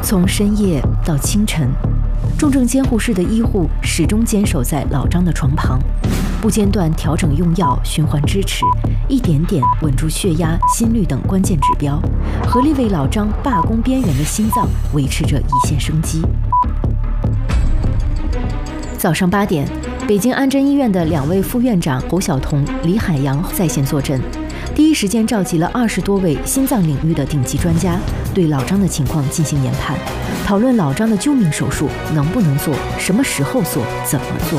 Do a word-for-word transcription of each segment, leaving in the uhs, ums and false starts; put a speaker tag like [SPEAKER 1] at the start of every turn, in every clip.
[SPEAKER 1] 从深夜到清晨，重症监护室的医护始终坚守在老张的床旁，不间断调整用药、循环支持，一点点稳住血压、心率等关键指标，合力为老张罢工边缘的心脏维持着一线生机。早上八点，北京安贞医院的两位副院长侯晓彤、李海洋在线坐诊，第一时间召集了二十多位心脏领域的顶级专家，对老张的情况进行研判，讨论老张的救命手术能不能做，什么时候做，怎么做。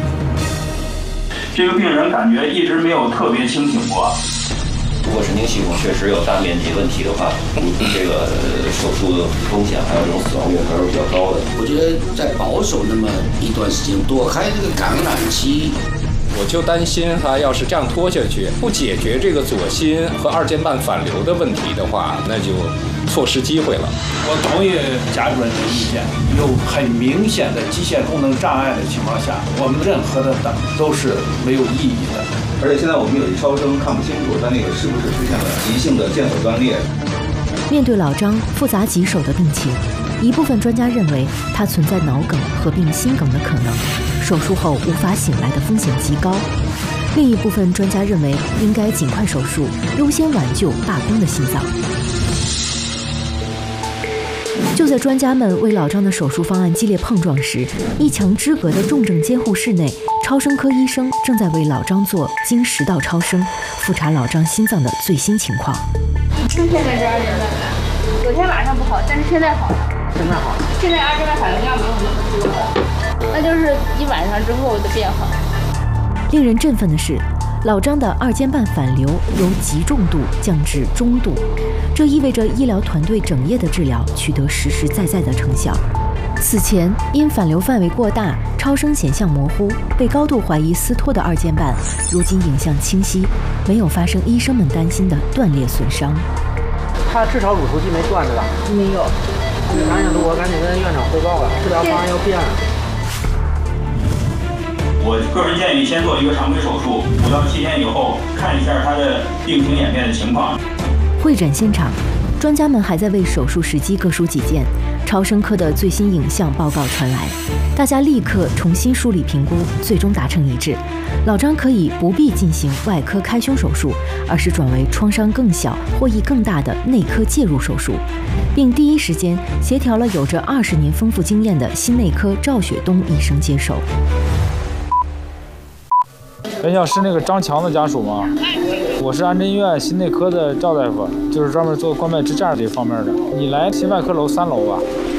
[SPEAKER 2] 这个病人感觉一直没有特别清醒过。
[SPEAKER 3] 如果神经系统确实有大面积问题的话，这个手术的风险还有这种死亡率还是比较高的。
[SPEAKER 4] 我觉得再保守那么一段时间，躲开这个感染期。
[SPEAKER 5] 我就担心他要是这样拖下去，不解决这个左心和二尖瓣反流的问题的话，那就错失机会了。
[SPEAKER 6] 我同意贾主任的意见，有很明显的机械功能障碍的情况下，我们任何的等都是没有意义的。
[SPEAKER 7] 而且现在我们有一超声看不清楚他那个是不是出现了急性的腱鞘断裂。
[SPEAKER 1] 面对老张复杂棘手的病情，一部分专家认为他存在脑梗合并心梗的可能，手术后无法醒来的风险极高。另一部分专家认为应该尽快手术，优先挽救罢工的心脏。就在专家们为老张的手术方案激烈碰撞时，一墙之隔的重症监护室内，超声科医生正在为老张做经食道超声，复查老张心脏的最新情况。
[SPEAKER 8] 现在是二尖瓣，昨天晚上不好，但是现在好了。
[SPEAKER 9] 现在好了。
[SPEAKER 8] 现在二尖瓣反流量没有那么多了，那就是一晚上之后的变化。
[SPEAKER 1] 令人振奋的是，老张的二尖瓣反流由极重度降至中度，这意味着医疗团队整夜的治疗取得实实在在的成效。此前因反流范围过大，超声显像模糊，被高度怀疑撕脱的二尖瓣，如今影像清晰，没有发生医生们担心的断裂损伤。
[SPEAKER 9] 他至少乳头肌没断对吧？
[SPEAKER 8] 没有。
[SPEAKER 9] 赶紧我赶紧跟院长汇报了，治疗方案要变了。
[SPEAKER 2] 我个人建议先做一个常规手术，五到七天以后看一下他的病情演变的情况。
[SPEAKER 1] 会诊现场，专家们还在为手术时机各抒己见。超声科的最新影像报告传来，大家立刻重新梳理评估，最终达成一致：老张可以不必进行外科开胸手术，而是转为创伤更小、获益更大的内科介入手术，并第一时间协调了有着二十年丰富经验的心内科赵雪东医生接手。
[SPEAKER 10] 袁校是那个张强的家属吗？我是安贞医院心内科的赵大夫，就是专门做冠脉支架这方面的。你来心外科楼三楼吧。